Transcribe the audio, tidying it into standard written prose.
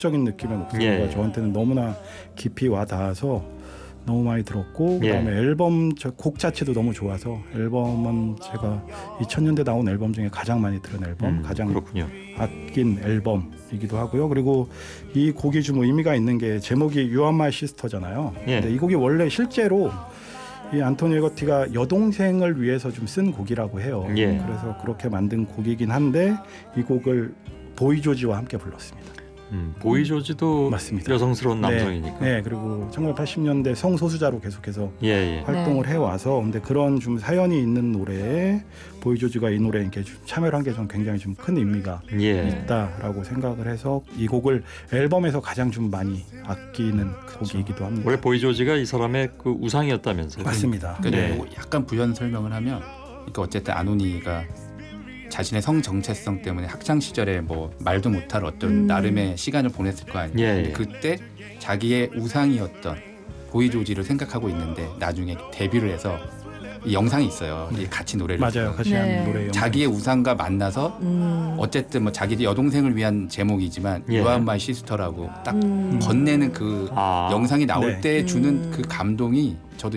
적인 느낌의 목소리가 예. 저한테는 너무나 깊이 와닿아서 너무 많이 들었고 그다음에 예. 앨범 곡 자체도 너무 좋아서 앨범은 제가 2000년대 나온 앨범 중에 가장 많이 들은 앨범, 가장 그렇군요. 아낀 앨범이기도 하고요. 그리고 이 곡이 좀 의미가 있는 게 제목이 You Are My Sister잖아요. 예. 근데 이 곡이 원래 실제로 이 안토니 에거티가 여동생을 위해서 좀 쓴 곡이라고 해요. 예. 그래서 그렇게 만든 곡이긴 한데 이 곡을 보이 조지와 함께 불렀습니다. 보이 조지도 맞습니다. 여성스러운 남성이니까. 네, 그리고 1980년대 성소수자로 계속해서 예. 활동을 해와서 근데 그런 좀 사연이 있는 노래에 보이 조지가 이 노래에 이렇게 좀 참여를 한 게 좀 굉장히 좀 큰 의미가 예. 있다라고 생각을 해서 이 곡을 앨범에서 가장 좀 많이 아끼는 곡이기도 합니다. 원래 보이 조지가 이 사람의 그 우상이었다면서요? 맞습니다. 그러니까 네. 뭐 약간 부연 설명을 하면, 그러니까 어쨌든 아노니가 자신의 성 정체성 때문에 학창 시절에 뭐 말도 못할 어떤 나름의 시간을 보냈을 거 아니에요. 예, 근데 예. 그때 자기의 우상이었던 보이 조지를 생각하고 있는데 나중에 데뷔를 해서 이 영상이 있어요. 이 같이 노래를 맞아요. 부르는. 같이 네. 한 노래 영상. 자기의 우상과 만나서 어쨌든 뭐 자기 여동생을 위한 제목이지만 예. You Are My Sister라고 딱 건네는 그 아. 영상이 나올 네. 때 주는 그 감동이 저도